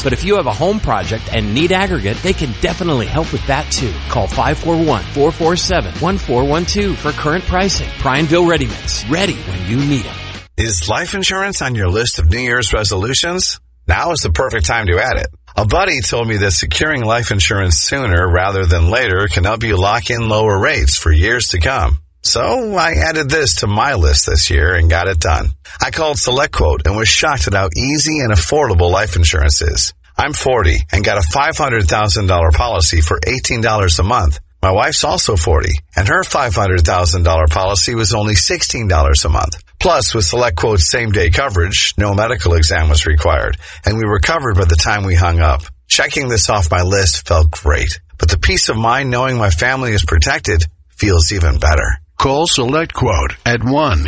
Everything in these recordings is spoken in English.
But if you have a home project and need aggregate, they can definitely help with that too. Call 541-447-1412 for current pricing. Prineville Ready Mix. Ready when you need them. Is life insurance on your list of New Year's resolutions? Now is the perfect time to add it. A buddy told me that securing life insurance sooner rather than later can help you lock in lower rates for years to come. So I added this to my list this year and got it done. I called SelectQuote and was shocked at how easy and affordable life insurance is. I'm 40 and got a $500,000 policy for $18 a month. My wife's also 40 and her $500,000 policy was only $16 a month. Plus, with SelectQuote's same-day coverage, no medical exam was required, and we were covered by the time we hung up. Checking this off my list felt great, but the peace of mind knowing my family is protected feels even better. Call SelectQuote at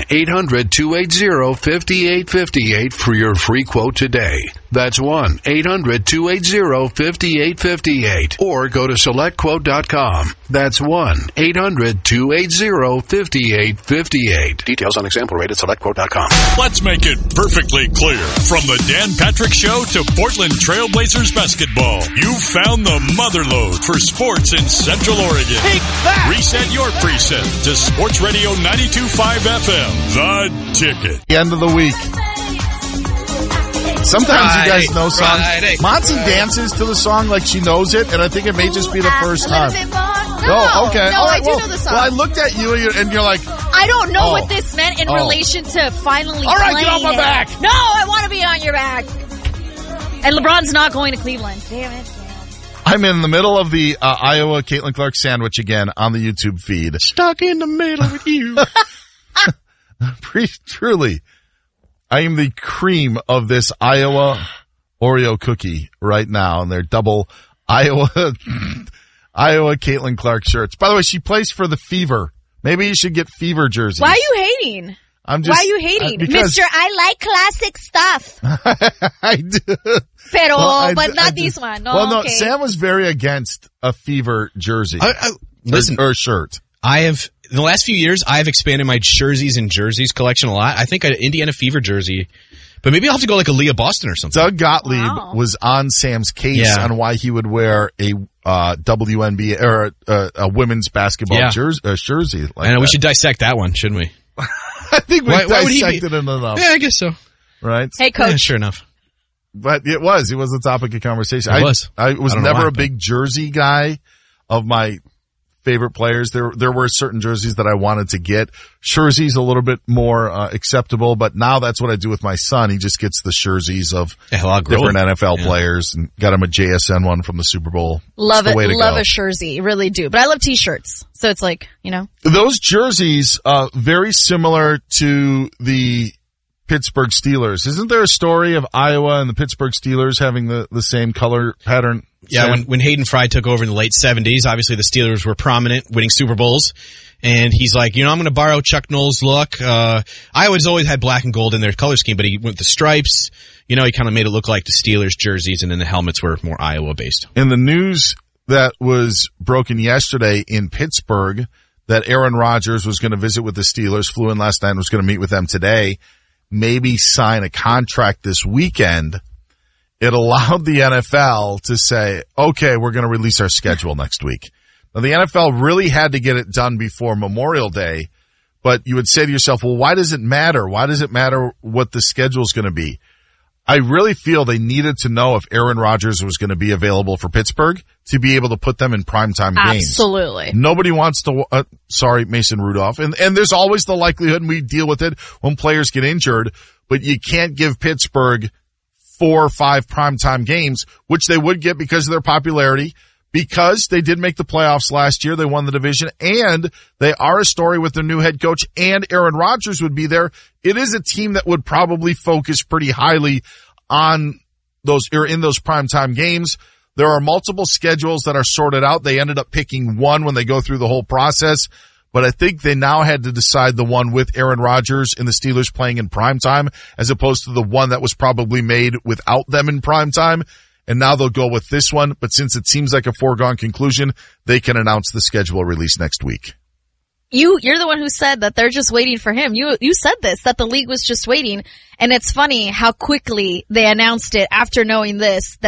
1-800-280-5858 for your free quote today. That's 1-800-280-5858. Or go to SelectQuote.com. That's 1-800-280-5858. Details on example rate at SelectQuote.com. Let's make it perfectly clear. From the Dan Patrick Show to Portland Trailblazers basketball, you've found the motherlode for sports in Central Oregon. Take that! Reset your preset to Sports Radio 92.5 FM. The Ticket. The end of the week. Sometimes you guys know songs. Monty dances to the song like she knows it, and I think it may just be the first time. No, okay. No, I do know the song. Well, I looked at you, and you're like... I don't know what this meant in relation to finally all right, playing get off my back. No, I want to be on your back. And LeBron's not going to Cleveland. Damn it. I'm in the middle of the Iowa Caitlin Clark sandwich again on the YouTube feed. Stuck in the middle with you. Truly, I am the cream of this Iowa Oreo cookie right now, and they're double Iowa Caitlin Clark shirts. By the way, she plays for the Fever. Maybe you should get Fever jerseys. Why are you hating? Why are you hating? Mr. I like classic stuff. I do. But not this one. No, well, no, okay. Sam was very against a Fever jersey. Listen, or shirt. in the last few years, I have expanded my jerseys and jerseys collection a lot. I think an Indiana Fever jersey, but maybe I'll have to go like a Leah Boston or something. Doug Gottlieb was on Sam's case on why he would wear a WNBA or a women's basketball jersey. Like I know that. we should dissect that one, shouldn't we? I think we dissected it enough. Yeah, I guess so. Right? Hey, Coach. Yeah, sure enough. But it was the topic of conversation. It was. I was never a big jersey guy of my favorite players. There were certain jerseys that I wanted to get. Jerseys a little bit more acceptable, but now that's what I do with my son. He just gets the jerseys of different NFL players, and got him a JSN one from the Super Bowl. Love it. Love a jersey. Really do. But I love T-shirts. So it's like, Those jerseys, very similar to the Pittsburgh Steelers. Isn't there a story of Iowa and the Pittsburgh Steelers having the same color pattern? Yeah, when Hayden Fry took over in the late 70s, obviously the Steelers were prominent, winning Super Bowls. And he's like, I'm going to borrow Chuck Noll's look. Iowa's always had black and gold in their color scheme, but he went with the stripes. He kind of made it look like the Steelers jerseys, and then the helmets were more Iowa-based. In the news that was broken yesterday in Pittsburgh, that Aaron Rodgers was going to visit with the Steelers, flew in last night and was going to meet with them today, maybe sign a contract this weekend. It allowed the NFL to say, okay, we're going to release our schedule next week. Now, the NFL really had to get it done before Memorial Day, but you would say to yourself, well, why does it matter? Why does it matter what the schedule is going to be? I really feel they needed to know if Aaron Rodgers was going to be available for Pittsburgh to be able to put them in primetime games. Absolutely. Nobody wants to, Mason Rudolph. And there's always the likelihood, and we deal with it when players get injured, but you can't give Pittsburgh 4 or 5 primetime games, which they would get because of their popularity, because they did make the playoffs last year. They won the division, and they are a story with their new head coach, and Aaron Rodgers would be there. It is a team that would probably focus pretty highly on those, or in those primetime games. There are multiple schedules that are sorted out. They ended up picking one when they go through the whole process, but I think they now had to decide the one with Aaron Rodgers and the Steelers playing in primetime, as opposed to the one that was probably made without them in primetime. And now they'll go with this one, but since it seems like a foregone conclusion, they can announce the schedule release next week. You're the one who said that they're just waiting for him. You said this, that the league was just waiting. And it's funny how quickly they announced it after knowing this, that